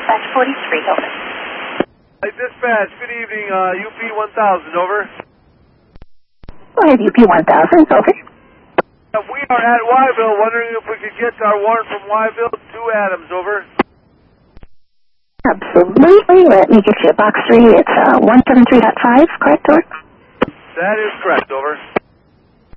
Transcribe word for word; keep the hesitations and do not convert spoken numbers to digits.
dispatch forty-three, over. Hey, dispatch, good evening, uh, U P one thousand, over. Go ahead, U P one thousand, over. Uh, we are at Wyville, wondering if we could get our warrant from Wyville to Adams, over. Absolutely. Let me get you a box three. It's uh, one seven three point five, correct, over? That is correct, over.